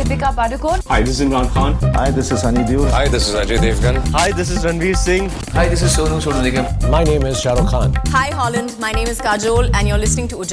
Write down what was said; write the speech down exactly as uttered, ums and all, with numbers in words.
Deepika Padukone. Hi, this is Imran Khan. Hi, this is Sunny Deol. Hi, this is Ajay Devgan. Hi, this is Ranveer Singh. Hi, this is Sonu Sodu Nigam. My name is Shah Rukh Khan. Hi, Holland. My name is Kajol, and you're listening to Ujjayi.